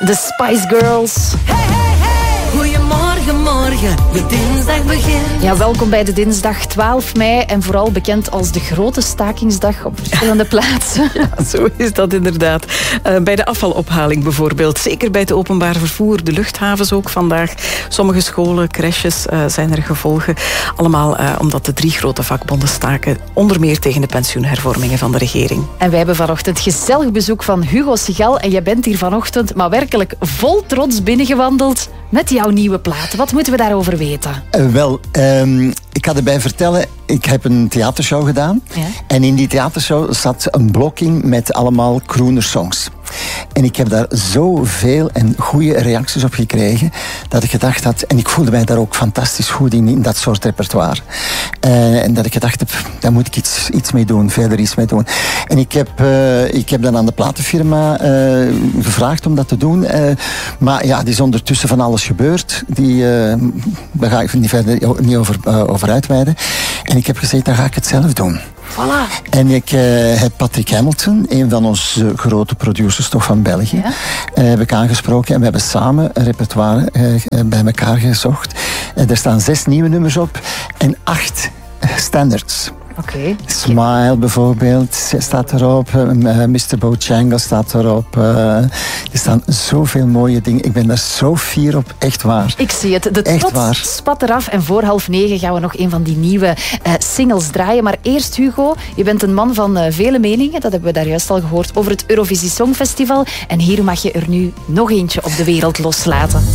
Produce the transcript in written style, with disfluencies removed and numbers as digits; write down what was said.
de Spice Girls. Hey, hey, hey. Goedemorgen, morgen, de dinsdag begint. Ja, welkom bij de dinsdag 12 mei en vooral bekend als de grote stakingsdag op verschillende plaatsen. Ja, zo is dat inderdaad. Bij de afvalophaling bijvoorbeeld, zeker bij het openbaar vervoer, de luchthavens ook vandaag. Sommige scholen, crèches zijn er gevolgen. Allemaal omdat de 3 grote vakbonden staken, onder meer tegen de pensioenhervormingen van de regering. En wij hebben vanochtend gezellig bezoek van Hugo Sigal en jij bent hier vanochtend, maar werkelijk vol trots binnengewandeld met jouw nieuwe plaat. Wat moeten we daarover weten? Ik ga erbij vertellen, ik heb een theatershow gedaan. Ja? En in die theatershow zat een blokking met allemaal crooner songs. En ik heb daar zoveel en goede reacties op gekregen, dat ik gedacht had, en ik voelde mij daar ook fantastisch goed in dat soort repertoire. En dat ik gedacht heb, daar moet ik iets mee doen, verder iets mee doen. En ik heb dan aan de platenfirma gevraagd om dat te doen. Maar ja, die is ondertussen van alles gebeurd. Daar ga ik niet over uitweiden. En ik heb gezegd, dan ga ik het zelf doen. Voilà. En ik heb Patrick Hamilton, een van onze grote producers toch van België, heb ik aangesproken en we hebben samen een repertoire bij elkaar gezocht. Er staan 6 nieuwe nummers op en 8 standards. Okay. Smile bijvoorbeeld staat erop. Mr. Bojangles staat erop. Er staan zoveel mooie dingen. Ik ben daar zo fier op. Echt waar. Ik zie het. De trots spat eraf. En voor 8:30 gaan we nog een van die nieuwe singles draaien. Maar eerst Hugo, je bent een man van vele meningen. Dat hebben we daar juist al gehoord over het Eurovisie Songfestival. En hier mag je er nu nog eentje op de wereld loslaten.